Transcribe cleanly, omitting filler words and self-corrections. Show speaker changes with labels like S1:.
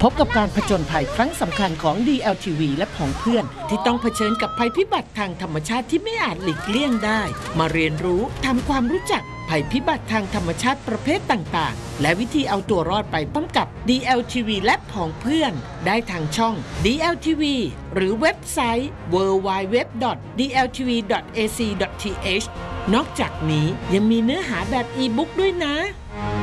S1: พบกับการผจญภัยครั้งสำคัญของ DLTV และผองเพื่อนที่ต้องเผชิญกับภัยพิบัติทางธรรมชาติที่ไม่อาจหลีกเลี่ยงได้มาเรียนรู้ทำความรู้จักภัยพิบัติทางธรรมชาติประเภทต่างๆและวิธีเอาตัวรอดไปพร้อมกับ DLTV และผองเพื่อนได้ทางช่อง DLTV หรือเว็บไซต์ www.dltv.ac.th นอกจากนี้ยังมีเนื้อหาแบบอีบุ๊กด้วยนะ